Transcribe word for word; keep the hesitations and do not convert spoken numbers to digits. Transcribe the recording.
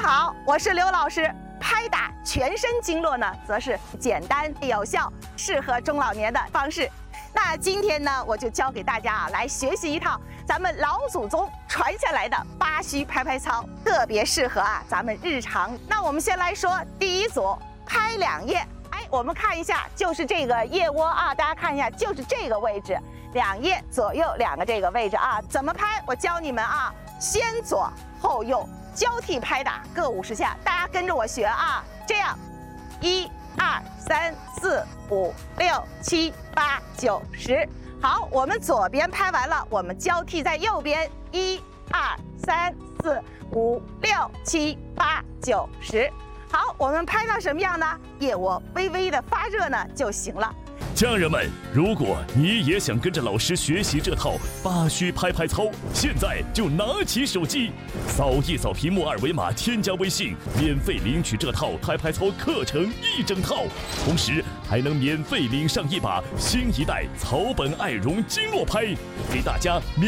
好，我是刘老师。拍打全身经络呢，则是简单有效、适合中老年的方式。那今天呢，我就教给大家啊，来学习一套咱们老祖宗传下来的八虚拍拍操，特别适合啊咱们日常。那我们先来说第一组，拍两腋。哎，我们看一下，就是这个腋窝啊，大家看一下，就是这个位置，两腋左右两个这个位置啊，怎么拍？我教你们啊，先左后右。交替拍打各五十下，大家跟着我学啊！这样，一、二、三、四、五、六、七、八、九、十。好，我们左边拍完了，我们交替在右边，一、二、三、四、五、六、七、八、九、十。好，我们拍到什么样呢？腋窝微微的发热呢就行了。 家人们，如果你也想跟着老师学习这套八虚拍拍操，现在就拿起手机，扫一扫屏幕二维码，添加微信，免费领取这套拍拍操课程一整套，同时还能免费领上一把新一代草本爱绒经络拍，给大家免。